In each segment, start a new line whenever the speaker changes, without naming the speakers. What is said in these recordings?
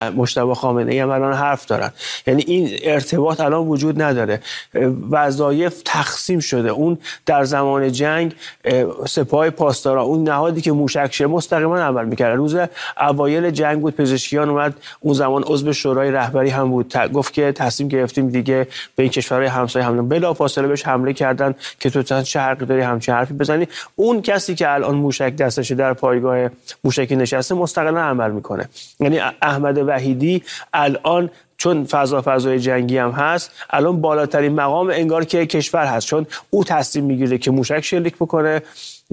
مجتبی خامنه‌ای هم الان حرف دارن. یعنی این ارتباط الان وجود نداره. وظایف تقسیم شده. اون در زمان جنگ سپاه پاسداران، اون نهادی که موشک‌شه مستقیما عمل می‌کرد. روز اوایل جنگ بود، پزشکیان اومد، اون زمان عضو شورای رهبری هم بود، گفت که تصمیم گرفتیم دیگه به این کشورهای همسایه حمله، بلافاصله بهش حمله کردن که تو چه حقی داری همچین حرفی بزنی. اون کسی که الان موشک دستشه در پایگاه موشکی نشسته مستقلا عمل میکنه. یعنی احمد وحیدی الان چون فضای جنگی هم هست، الان بالاترین مقام انگار که کشور هست، چون او تصمیم میگیره که موشک شلیک بکنه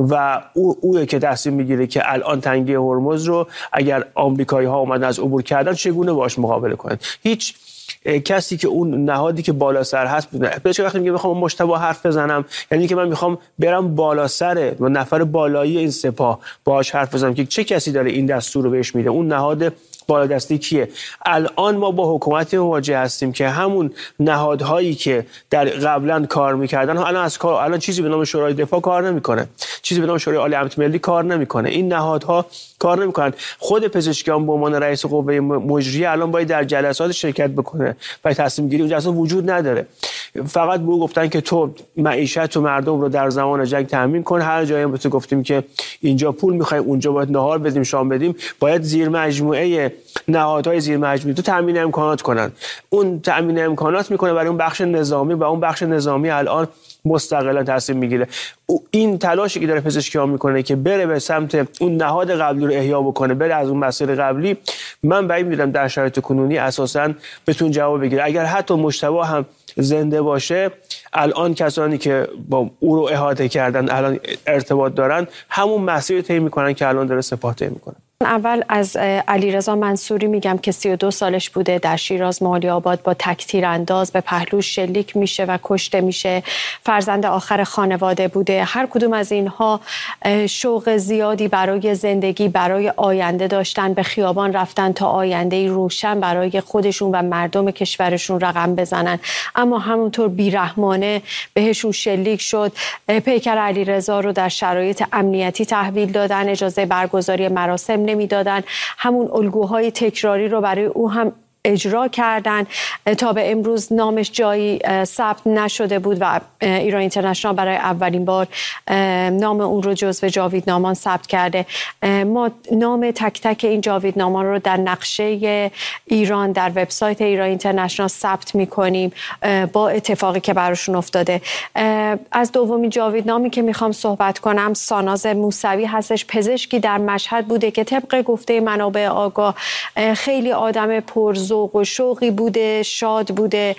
و اوه که تصمیم میگیره که الان تنگه هرمز رو اگر آمریکایی‌ها اومدن از عبور کردن چگونه باش مقابله کنن. هیچ کسی که اون نهادی که بالا سر هست بودن. بهش وقتی میگم میخوام مجتبی حرف بزنم، یعنی که من میخوام برم بالا سر و نفر بالایی این سپاه باهاش حرف بزنم که چه کسی داره این دستور رو بهش میده، اون نهاد بالادستی کیه. الان ما با حکومتی مواجه هستیم که همون نهادهایی که در قبلا کار میکردن الان چیزی به نام شورای دفاع کار نمیکنه، چیزی به نام شورای عالی امنیت ملی کار نمیکنه. این نهادها کار نمیکنن. خود پزشکیان به عنوان رئیس قوه مجریه الان باید در جلسات شرکت بکنه و تصمیم گیری اونجا اصلا وجود نداره. فقط به او گفتن که تو معیشت و مردم رو در زمان جنگ تامین کن. هر جایی هم به تو گفتیم که اینجا پول میخوایم، اونجا باید نهار بدیم، شام بدیم، باید زیر مجموعه نهادهای زیر مجموعه تو تامین امکانات کنن. اون تامین امکانات میکنه برای اون بخش نظامی و اون بخش نظامی الان مستقلا تصمیم میگیره. این تلاشی که داره پزشکیان میکنه که بره به سمت اون نهاد قبلی رو احیا بکنه، بره از اون مسیر قبلی، من بعید میدونم در شرایط کنونی اساساً بتون جواب بگیره. اگر حتی مجتبی هم زنده باشه، الان کسانی که با او رو احاطه کردن الان ارتباط دارن همون مسیر طی میکنن که الان داره سپاه طی میکنه.
اول از علیرضا منصوری میگم که 32 سالش بوده، در شیراز مالی آباد با تک‌تیرانداز به پهلوش شلیک میشه و کشته میشه. فرزند آخر خانواده بوده. هر کدوم از اینها شوق زیادی برای زندگی، برای آینده داشتن، به خیابان رفتن تا آینده‌ای روشن برای خودشون و مردم کشورشون رقم بزنن، اما همونطور بیرحمانه بهشون شلیک شد. پیکر علیرضا رو در شرایط امنیتی تحویل دادن، اجازه برگزاری مراسم نمیدادن، همون الگوهای تکراری رو برای او هم اجرا کردن. تا به امروز نامش جایی ثبت نشده بود و ایران اینترنشنال برای اولین بار نام اون رو جزو جاویدنامان ثبت کرده. ما نام تک تک این جاویدنامان رو در نقشه ایران در وبسایت ایران اینترنشنال ثبت می‌کنیم با اتفاقی که براشون افتاده. از دومین جاویدنامی که میخوام صحبت کنم ساناز موسوی هستش. پزشکی در مشهد بوده که طبق گفته منابع آگاه خیلی آدم پرذوق و شوقی بوده، شاد بوده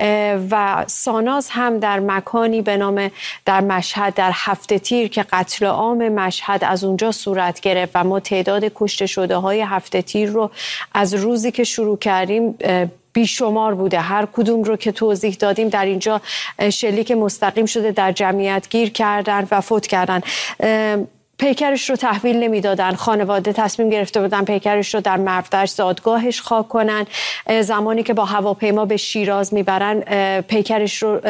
و ساناز هم در مکانی به نام در مشهد در هفته تیر که قتل عام مشهد از اونجا صورت گرفت و ما تعداد کشته شده های هفته تیر رو از روزی که شروع کردیم بیشمار بوده. هر کدوم رو که توضیح دادیم در اینجا شلیک مستقیم شده، در جمعیت گیر کردن و فوت کردن. پیکرش رو تحویل نمیدادن. خانواده تصمیم گرفته بودن پیکرش رو در مرودشت زادگاهش خاک کنن. زمانی که با هواپیما به شیراز میبرن پیکرش رو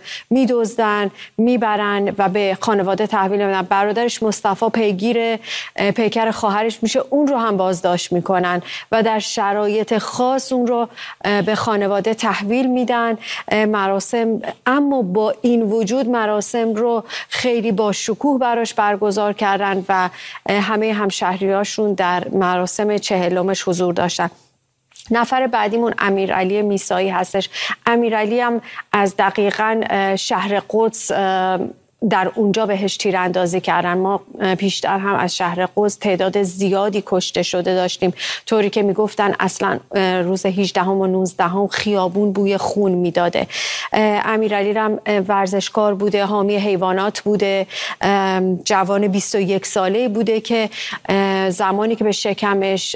میدزدن، میبرن و به خانواده تحویل میدن. برادرش مصطفی پیگیر پیکر خواهرش میشه، اون رو هم بازداشت میکنن و در شرایط خاص اون رو به خانواده تحویل میدن. مراسم، اما با این وجود مراسم رو خیلی با شکوه براش برگزار کردن و همه همشهریاشون در مراسم 40مش حضور داشتن. نفر بعدیمون امیرعلی میسایی هستش. امیرعلی هم از دقیقاً شهر قدس در اونجا بهش تیراندازی کردن. ما پیشتر هم از شهر قدس تعداد زیادی کشته شده داشتیم، طوری که میگفتن اصلا روز 18 و 19 خیابون بوی خون میداده. امیرعلی هم ورزشکار بوده، حامی حیوانات بوده، جوان 21 ساله بوده که زمانی که به شکمش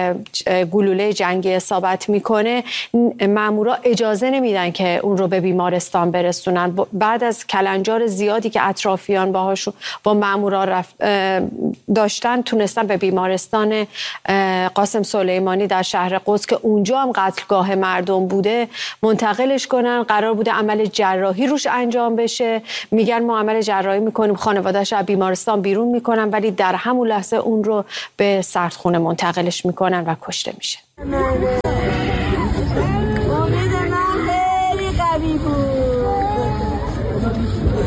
گلوله جنگی اصابت میکنه مامورا اجازه نمیدن که اون رو به بیمارستان برسونن. بعد از کلنجار زیادی که اطرافیان با مامورا داشتن تونستن به بیمارستان قاسم سلیمانی در شهر قدس که اونجا هم قتلگاه مردم بوده منتقلش کنن. قرار بوده عمل جراحی روش انجام بشه، میگن ما عمل جراحی میکنیم، خانواده‌اش از بیمارستان بیرون میکنن، ولی در همون لحظه اون رو به سردخونه منتقلش میکنن و کشته میشه.